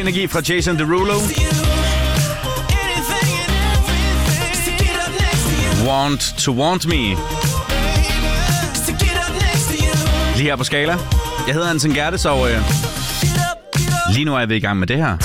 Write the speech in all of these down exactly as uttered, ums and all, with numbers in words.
Energi fra Jason Derulo. Want to want me. Lige her på Skala. Jeg hedder Anton Gertes, og øh, lige nu er vi i gang med det her.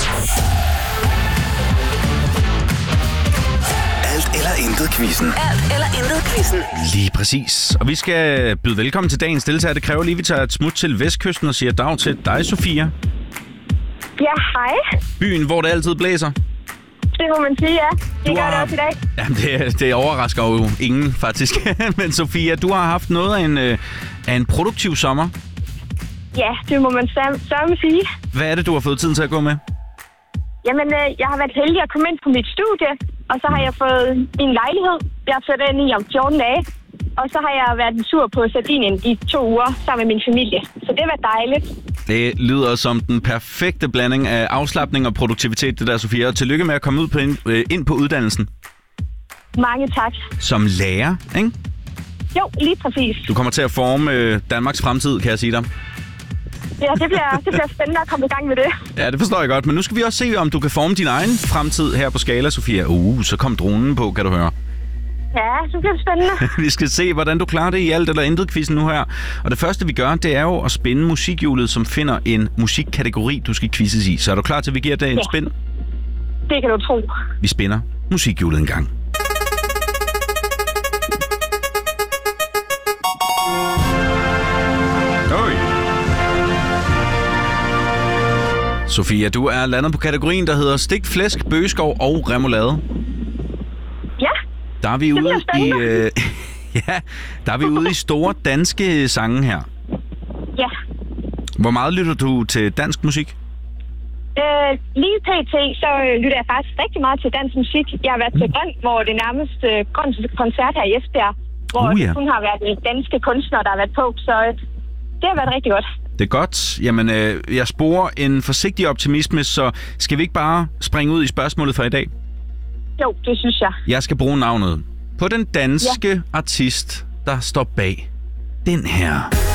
Alt eller intet quizzen. Alt eller intet quizzen. Lige præcis. Og vi skal byde velkommen til dagens deltager. Det kræver lige, at vi tager et smut til Vestkysten og siger dag til dig, Sofia. Ja, hej. Byen, hvor det altid blæser. Det må man sige, ja. Det Du gør har... det også i dag. Jamen, det, det overrasker jo ingen, faktisk. Men Sofia, du har haft noget af en, øh, af en produktiv sommer. Ja, det må man sørme sige. Hvad er det, du har fået tiden til at gå med? Jamen, øh, jeg har været heldig at komme ind på mit studie, og så har jeg fået en lejlighed. Jeg har flyttet ind i om fjorten dage. Og så har jeg været en tur på Sardinien i to uger sammen med min familie. Så det var dejligt. Det lyder som den perfekte blanding af afslapning og produktivitet, det der, Sofia. Og tillykke med at komme ud på ind, øh, ind på uddannelsen. Mange tak. Som lærer, ikke? Jo, lige præcis. Du kommer til at forme øh, Danmarks fremtid, kan jeg sige dig. Ja, det bliver, det bliver spændende at komme i gang med det. Ja, det forstår jeg godt. Men nu skal vi også se, om du kan forme din egen fremtid her på Skala, Sofia. Uh, så kom dronen på, kan du høre. Ja, så bliver det spændende. Vi skal se, hvordan du klarer det i alt eller intet quizzen nu her. Og det første, vi gør, det er jo at spænde musikhjulet, som finder en musikkategori, du skal quizzes i. Så er du klar til, at vi giver dig en Ja. spænd? Det kan du tro. Vi spænder musikhjulet en gang. Oi. Sofia, du er landet på kategorien, der hedder stik, flæsk, bøgeskov og remoulade. Ja, Der er vi det ude bliver i spændende. øh, ja, der er vi ude i store danske sange her. Ja. Hvor meget lytter du til dansk musik? Øh, lige pt. så øh, lytter jeg faktisk rigtig meget til dansk musik. Jeg har været til Grøn, hvor det nærmest øh, Grøn koncert her i Esbjerg, hvor Uh, ja. det kun har været øh, danske kunstnere, der har været på. Så øh, det har været rigtig godt. Det er godt. Jamen, øh, jeg sporer en forsigtig optimisme, så skal vi ikke bare springe ud i spørgsmålet for i dag? Jo, det synes jeg. Jeg skal bruge navnet på den danske ja. artist, der står bag den her.